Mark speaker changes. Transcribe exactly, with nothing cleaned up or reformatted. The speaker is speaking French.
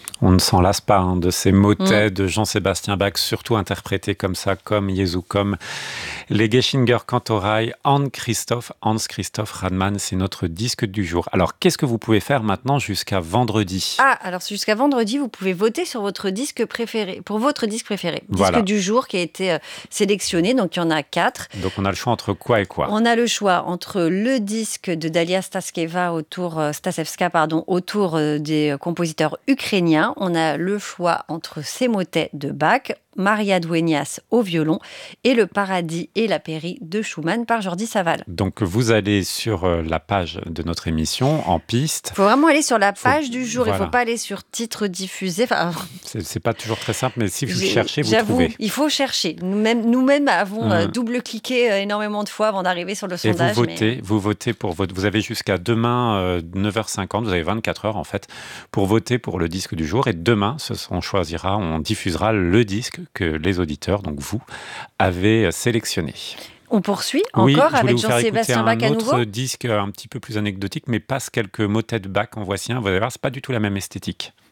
Speaker 1: On ne s'en lasse pas hein, de ces motets
Speaker 2: Mm.
Speaker 1: de Jean-Sébastien Bach, surtout interprétés comme ça, comme Jesu, comme les Geschinger Cantorei, Hans Christoph, Hans Christoph Radmann, c'est notre disque du jour. Alors, qu'est-ce que vous pouvez faire maintenant jusqu'à vendredi ?
Speaker 2: Ah, alors jusqu'à vendredi, vous pouvez voter sur votre disque préféré, pour votre disque préféré. Disque
Speaker 1: Voilà.
Speaker 2: du jour qui a été euh, sélectionné, donc il y en a quatre.
Speaker 1: Donc, on a le choix entre quoi et quoi ?
Speaker 2: On a le choix entre le disque de Dalia Staskeva autour, euh, Stasevska pardon, autour euh, des compositeurs ukrainiens. On a le choix entre ces motets de Bach, Maria Dueñas au violon et Le Paradis et la Pairie de Schumann par Jordi Savall.
Speaker 1: Donc, vous allez sur euh, la page de notre émission, en piste.
Speaker 2: Il faut vraiment aller sur la
Speaker 1: Faut-
Speaker 2: page du jour,
Speaker 1: voilà.
Speaker 2: il ne faut pas aller sur titre diffusé. Enfin,
Speaker 1: C'est, c'est pas toujours très simple, mais si vous
Speaker 2: j'ai-
Speaker 1: cherchez, vous
Speaker 2: j'avoue,
Speaker 1: trouvez.
Speaker 2: il faut chercher. Nous-mêmes, nous-mêmes avons euh,
Speaker 1: Hum.
Speaker 2: double-cliqué euh, énormément de fois avant d'arriver sur le
Speaker 1: Et vous
Speaker 2: sondage. mais-
Speaker 1: votez, vous votez pour votre. Vous avez jusqu'à demain euh, neuf heures cinquante, vous avez vingt-quatre heures en fait, pour voter pour le disque du jour. Et demain, ce- on choisira, on diffusera le disque que les auditeurs, donc vous, avez sélectionné.
Speaker 2: On poursuit
Speaker 1: Oui,
Speaker 2: encore
Speaker 1: je voulais
Speaker 2: avec
Speaker 1: vous faire écouter
Speaker 2: Jean-Sébastien Bach à
Speaker 1: un
Speaker 2: nouveau.
Speaker 1: autre disque un petit peu plus anecdotique, mais passe quelques motets de Bach. En voici un, vous allez voir, c'est pas du tout la même esthétique.